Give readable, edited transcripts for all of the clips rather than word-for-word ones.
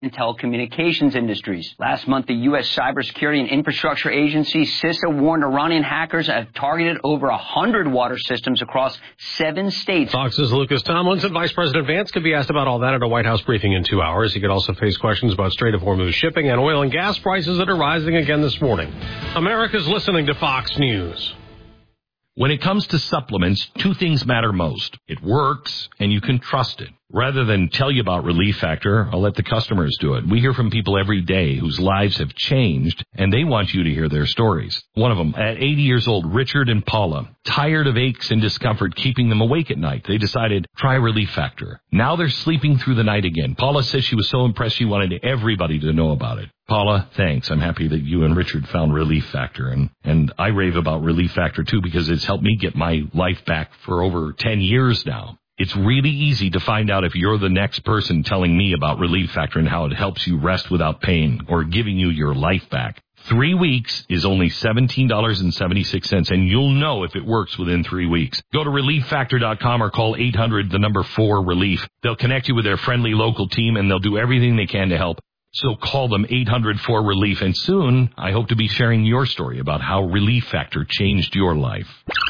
and telecommunications industries. Last month, the U.S. Cybersecurity and Infrastructure Agency, CISA, warned Iranian hackers have targeted over 100 water systems across 7 states. Fox's Lucas Tomlinson. Vice President Vance could be asked about all that at a White House briefing in 2 hours. He could also face questions about Strait of Hormuz shipping and oil and gas prices that are rising again this morning. America's listening to Fox News. When it comes to supplements, 2 things matter most. It works, and you can trust it. Rather than tell you about Relief Factor, I'll let the customers do it. We hear from people every day whose lives have changed, and they want you to hear their stories. One of them, at 80 years old, Richard and Paula, tired of aches and discomfort keeping them awake at night. They decided, try Relief Factor. Now they're sleeping through the night again. Paula says she was so impressed she wanted everybody to know about it. Paula, thanks. I'm happy that you and Richard found Relief Factor, and I rave about Relief Factor too because it's helped me get my life back for over 10 years now. It's really easy to find out if you're the next person telling me about Relief Factor and how it helps you rest without pain or giving you your life back. 3 weeks is only $17.76, and you'll know if it works within 3 weeks. Go to ReliefFactor.com or call 800-4-RELIEF. They'll connect you with their friendly local team, and they'll do everything they can to help. So call them 800-4-RELIEF, and soon I hope to be sharing your story about how Relief Factor changed your life.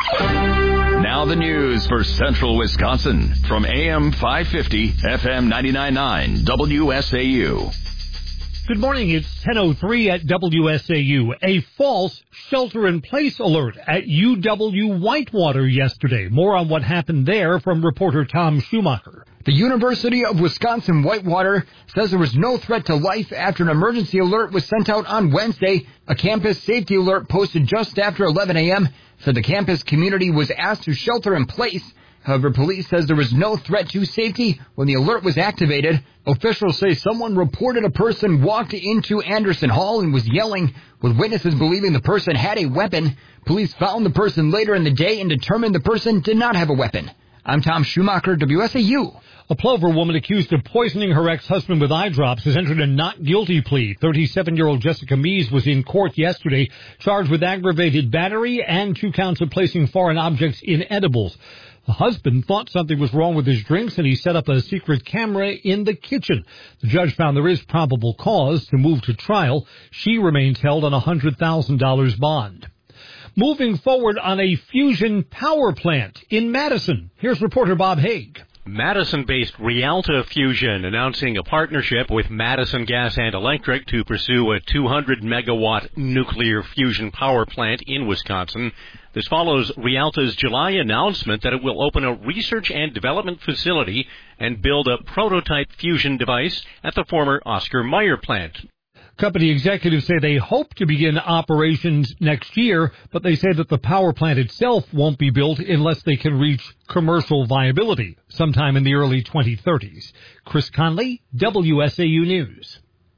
Now the news for Central Wisconsin from AM 550, FM 99.9, WSAU. Good morning. It's 10:03 at WSAU. A false shelter-in-place alert at UW Whitewater yesterday. More on what happened there from reporter Tom Schumacher. The University of Wisconsin-Whitewater says there was no threat to life after an emergency alert was sent out on Wednesday. A campus safety alert posted just after 11 a.m. said the campus community was asked to shelter in place. However, police says there was no threat to safety when the alert was activated. Officials say someone reported a person walked into Anderson Hall and was yelling, with witnesses believing the person had a weapon. Police found the person later in the day and determined the person did not have a weapon. I'm Tom Schumacher, WSAU. A Plover woman accused of poisoning her ex-husband with eye drops has entered a not guilty plea. 37-year-old Jessica Mees was in court yesterday, charged with aggravated battery and 2 counts of placing foreign objects in edibles. The husband thought something was wrong with his drinks, and he set up a secret camera in the kitchen. The judge found there is probable cause to move to trial. She remains held on a $100,000 bond. Moving forward on a fusion power plant in Madison. Here's reporter Bob Haig. Madison-based Rialta Fusion announcing a partnership with Madison Gas and Electric to pursue a 200-megawatt nuclear fusion power plant in Wisconsin. This follows Rialta's July announcement that it will open a research and development facility and build a prototype fusion device at the former Oscar Mayer plant. Company executives say they hope to begin operations next year, but they say that the power plant itself won't be built unless they can reach commercial viability sometime in the early 2030s. Chris Conley, WSAU News.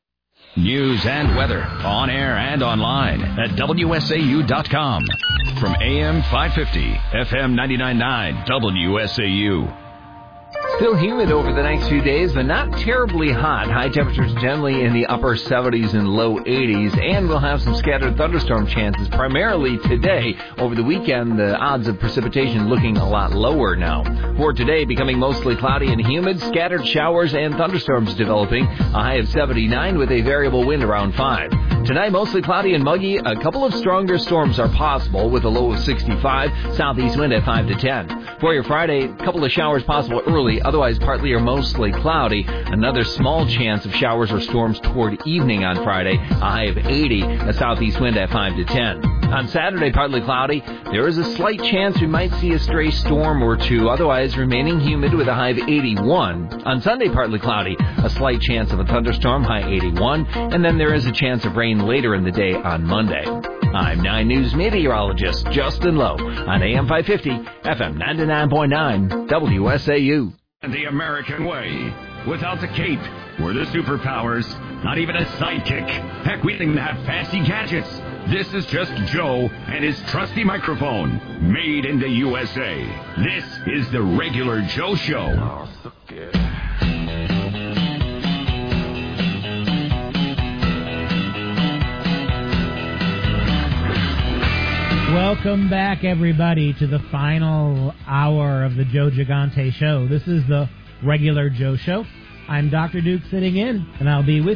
News and weather on air and online at WSAU.com. From AM 550, FM 99.9, WSAU. Still humid over the next few days, but not terribly hot. High temperatures generally in the upper 70s and low 80s, and we'll have some scattered thunderstorm chances primarily today. Over the weekend, the odds of precipitation looking a lot lower now. For today, becoming mostly cloudy and humid, scattered showers and thunderstorms developing. A high of 79 with a variable wind around 5. Tonight, mostly cloudy and muggy. A couple of stronger storms are possible with a low of 65. Southeast wind at 5 to 10. For your Friday, a couple of showers possible early. Otherwise, partly or mostly cloudy. Another small chance of showers or storms toward evening on Friday. A high of 80. A southeast wind at 5 to 10. On Saturday, partly cloudy. There is a slight chance we might see a stray storm or two. Otherwise, remaining humid with a high of 81. On Sunday, partly cloudy. A slight chance of a thunderstorm, high 81. And then there is a chance of rain later in the day on Monday. I'm 9 News meteorologist Justin Lowe on AM 550, FM 99.9, WSAU. The American way. Without the cape or the superpowers, not even a sidekick. Heck, we didn't have fancy gadgets. This is just Joe and his trusty microphone, made in the USA. This is the Regular Joe Show. Oh, so good. Welcome back, everybody, to the final hour of the Joe Gigante Show. This is the Regular Joe Show. I'm Dr. Duke sitting in, and I'll be with